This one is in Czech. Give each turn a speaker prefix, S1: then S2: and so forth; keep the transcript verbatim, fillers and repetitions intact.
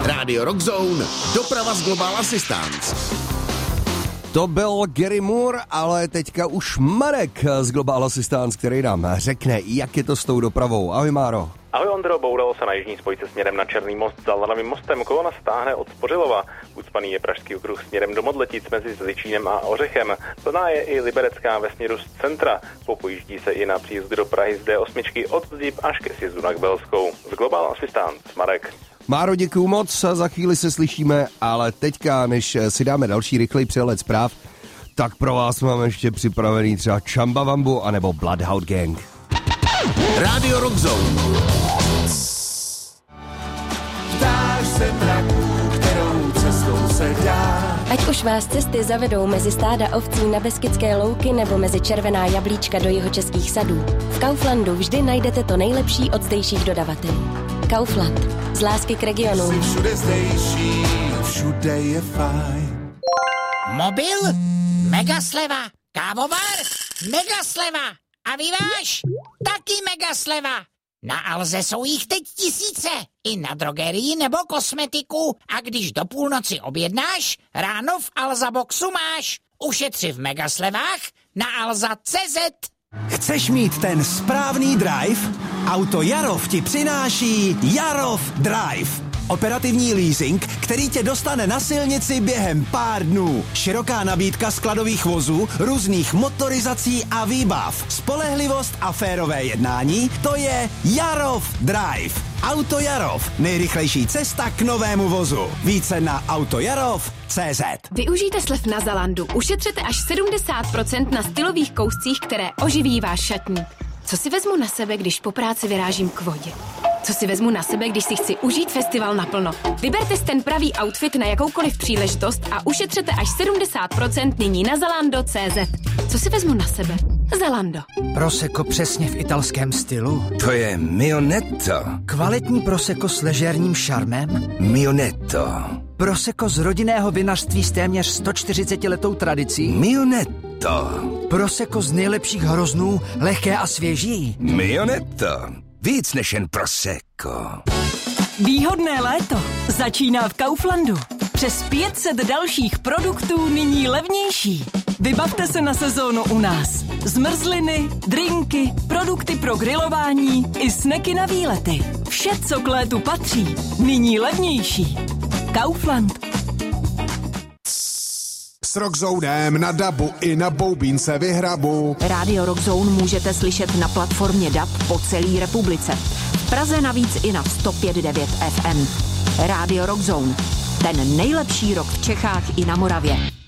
S1: Rádio Rock Zone, doprava z Global Assistance.
S2: To byl Gary Moore, ale teďka už Marek z Global Assistance, který nám řekne, jak je to s tou dopravou. Ahoj, Máro.
S3: Ahoj, Ondro, bouralo se na jižní spojce směrem na Černý most za Lanovým mostem. Kolona stáhne od Spořilova. Ucpaný je Pražský okruh směrem do Modletic mezi Zličínem a Ořechem. Plná je i Liberecká ve směru z centra. Popojíždí se i na příjezdu do Prahy z D osm od Zdib až ke sjezdu na Kbelskou. Z Global Assistance, Marek.
S2: Máro, děkuju moc, za chvíli se slyšíme, ale teďka, než si dáme další rychlej přehled zpráv, tak pro vás máme ještě připravený třeba Chumbawambu anebo Bloodhound Gang.
S1: Rádio Rock Zone.
S4: Ptáš se mraků, kterou cestou se dá.
S5: Ať už vás cesty zavedou mezi stáda ovcí na Beskydské louky nebo mezi červená jablíčka do jihočeských sadů, v Kauflandu vždy najdete to nejlepší od zdejších dodavatelů. Kaufland. Z lásky k regionu.
S4: Jsi všude zdejší, všude je fajn.
S6: Mobil? Megasleva. Kávovar? Megasleva. A vyváž? Taky megasleva. Na Alze jsou jich teď tisíce. I na drogerii nebo kosmetiku. A když do půlnoci objednáš, ráno v Alza Boxu máš. Ušetři v megaslevách na alza tečka cé zet.
S7: Chceš mít ten správný drive? Auto Jarov ti přináší Jarov Drive. Operativní leasing, který tě dostane na silnici během pár dnů. Široká nabídka skladových vozů, různých motorizací a výbav. Spolehlivost a férové jednání, to je Jarov Drive. Auto Jarov, nejrychlejší cesta k novému vozu. Více na autojarov tečka cé zet.
S8: Využijte slev na Zalandu. Ušetřete až sedmdesát procent na stylových kouscích, které oživí váš šatník. Co si vezmu na sebe, když po práci vyrážím k vodě? Co si vezmu na sebe, když si chci užít festival naplno? Vyberte si ten pravý outfit na jakoukoliv příležitost a ušetřete až sedmdesát procent nyní na zalando tečka cé zet. Co si vezmu na sebe? Zalando.
S9: Prosecco přesně v italském stylu.
S10: To je Mionetto.
S9: Kvalitní prosecco s ležérním šarmem.
S10: Mionetto.
S9: Prosecco z rodinného vinařství s téměř sto čtyřicetiletou tradicí.
S10: Mionetto.
S9: Prosecco z nejlepších hroznů, lehké a svěží.
S10: Mionetto. Víc než jen Prosecco.
S11: Výhodné léto začíná v Kauflandu. Přes pět set dalších produktů nyní levnější. Vybavte se na sezónu u nás. Zmrzliny, drinky, produkty pro grilování i sneky na výlety. Vše, co k létu patří, nyní levnější. Kaufland.
S4: S Rockzonem na dabu i na boubínce vyhrabu.
S12: Rádio Rockzone můžete slyšet na platformě D A B po celé republice. V Praze navíc i na sto pět devět ef em. Rádio Rockzone. Ten nejlepší rock v Čechách i na Moravě.